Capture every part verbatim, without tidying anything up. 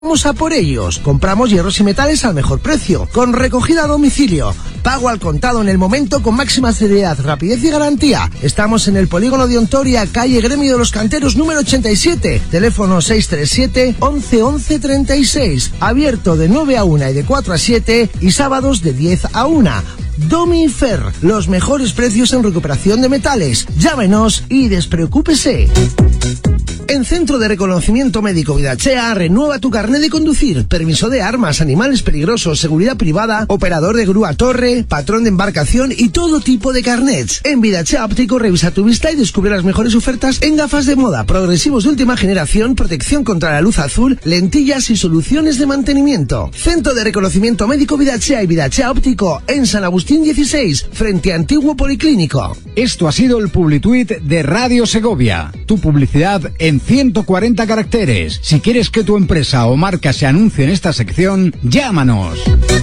Vamos a por ellos. Compramos hierros y metales al mejor precio, con recogida a domicilio, pago al contado en el momento con máxima celeridad, rapidez y garantía. Estamos en el polígono de Ontoria, calle Gremio de los Canteros número ochenta y siete, teléfono seis tres siete, once, once, treinta y seis, abierto de nueve a una y de cuatro a siete y sábados de diez a una. Domifer, los mejores precios en recuperación de metales. Llámenos y despreocúpese. En Centro de Reconocimiento Médico Vidachea, renueva tu carnet de conducir, permiso de armas, animales peligrosos, seguridad privada, operador de grúa torre, patrón de embarcación y todo tipo de carnets. En Vidachea Óptico revisa tu vista y descubre las mejores ofertas en gafas de moda, progresivos de última generación, protección contra la luz azul, lentillas y soluciones de mantenimiento. Centro de Reconocimiento Médico Vidachea y Vidachea Óptico en San Agustín dieciséis, frente a Antiguo Policlínico. Esto ha sido el Publituit de Radio Segovia, tu publicidad en ciento cuarenta caracteres. Si quieres que tu empresa o marca se anuncie en esta sección, llámanos.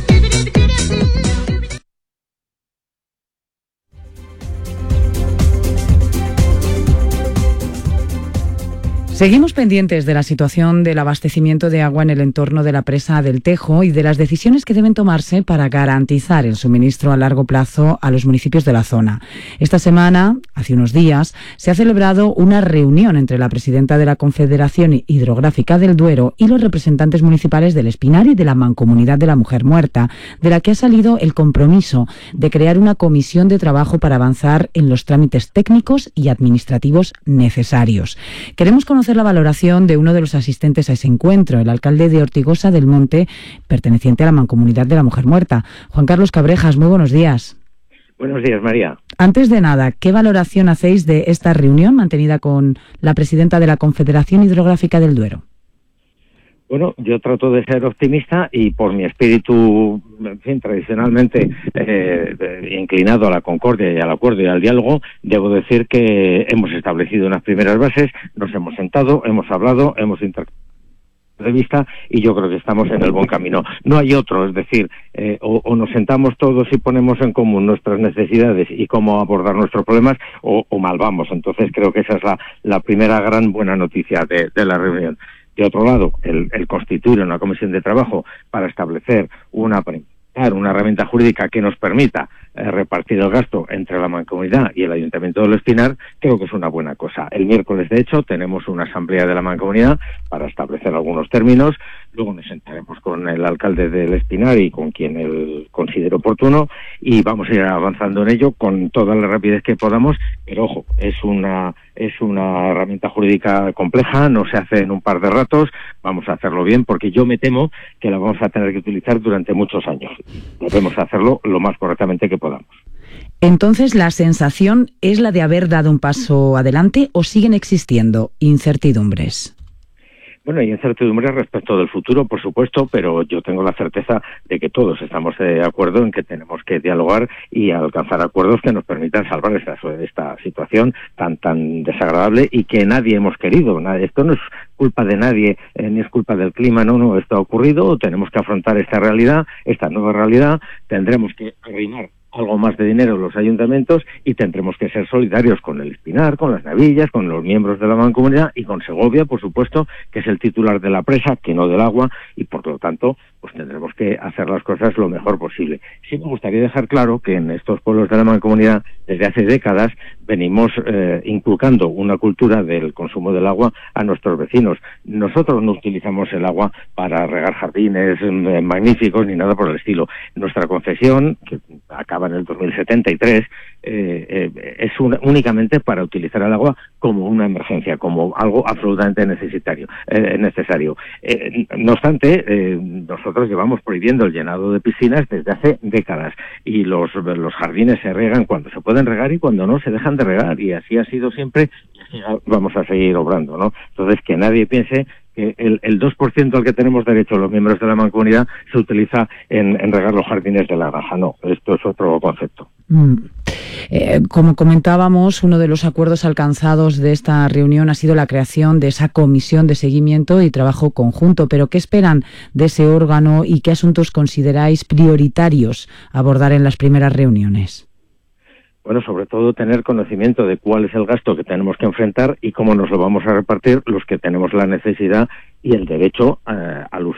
Seguimos pendientes de la situación del abastecimiento de agua en el entorno de la presa del Tejo y de las decisiones que deben tomarse para garantizar el suministro a largo plazo a los municipios de la zona. Esta semana, hace unos días, se ha celebrado una reunión entre la presidenta de la Confederación Hidrográfica del Duero y los representantes municipales del Espinar y de la Mancomunidad de la Mujer Muerta, de la que ha salido el compromiso de crear una comisión de trabajo para avanzar en los trámites técnicos y administrativos necesarios. Queremos conocer la valoración de uno de los asistentes a ese encuentro, el alcalde de Ortigosa del Monte, perteneciente a la Mancomunidad de la Mujer Muerta. Juan Carlos Cabrejas, muy buenos días. Buenos días, María. Antes de nada, ¿qué valoración hacéis de esta reunión mantenida con la presidenta de la Confederación Hidrográfica del Duero? Bueno, yo trato de ser optimista y por mi espíritu, en fin, tradicionalmente eh, inclinado a la concordia y al acuerdo y al diálogo, debo decir que hemos establecido unas primeras bases, nos hemos sentado, hemos hablado, hemos intercambiado de vista y yo creo que estamos en el buen camino. No hay otro, es decir, eh, o, o nos sentamos todos y ponemos en común nuestras necesidades y cómo abordar nuestros problemas o, o mal vamos. Entonces creo que esa es la, la primera gran buena noticia de, de la reunión. De otro lado, el, el constituir una comisión de trabajo para establecer una, una herramienta jurídica que nos permita eh, repartir el gasto entre la Mancomunidad y el Ayuntamiento del Espinar, creo que es una buena cosa. El miércoles, de hecho, tenemos una asamblea de la Mancomunidad para establecer algunos términos. Luego nos sentaremos con el alcalde del Espinar y con quien él considere oportuno y vamos a ir avanzando en ello con toda la rapidez que podamos. Pero ojo, es una es una herramienta jurídica compleja, no se hace en un par de ratos, vamos a hacerlo bien porque yo me temo que la vamos a tener que utilizar durante muchos años. Debemos hacerlo lo más correctamente que podamos. Entonces, ¿la sensación es la de haber dado un paso adelante o siguen existiendo incertidumbres? Bueno, hay incertidumbres respecto del futuro, por supuesto, pero yo tengo la certeza de que todos estamos de acuerdo en que tenemos que dialogar y alcanzar acuerdos que nos permitan salvar esta, esta situación tan tan desagradable y que nadie hemos querido. Esto no es culpa de nadie, eh, ni es culpa del clima, no, no, esto ha ocurrido, tenemos que afrontar esta realidad, esta nueva realidad, tendremos que arrimar algo más de dinero en los ayuntamientos y tendremos que ser solidarios con el Espinar, con las Navillas, con los miembros de la Mancomunidad y con Segovia, por supuesto, que es el titular de la presa, que no del agua, y por lo tanto, pues tendremos que hacer las cosas lo mejor posible. Sí me gustaría dejar claro que en estos pueblos de la Mancomunidad, desde hace décadas, venimos eh, inculcando una cultura del consumo del agua a nuestros vecinos. Nosotros no utilizamos el agua para regar jardines eh, magníficos ni nada por el estilo. Nuestra concesión, que acaba en el dos mil setenta y tres, eh, eh, es una, únicamente para utilizar el agua como una emergencia, como algo absolutamente necesitario, eh, necesario. Eh, no obstante, eh, nosotros llevamos prohibiendo el llenado de piscinas desde hace décadas y los, los jardines se riegan cuando se pueden regar y cuando no se dejan de regar, y así ha sido siempre y así vamos a seguir obrando, ¿no? Entonces, que nadie piense que el, el dos por ciento al que tenemos derecho los miembros de la Mancomunidad se utiliza en, en regar los jardines de la granja. No, esto es otro concepto. Mm. Eh, como comentábamos, uno de los acuerdos alcanzados de esta reunión ha sido la creación de esa comisión de seguimiento y trabajo conjunto. Pero, ¿qué esperan de ese órgano y qué asuntos consideráis prioritarios abordar en las primeras reuniones? Bueno, sobre todo tener conocimiento de cuál es el gasto que tenemos que enfrentar y cómo nos lo vamos a repartir los que tenemos la necesidad y el derecho eh, al uso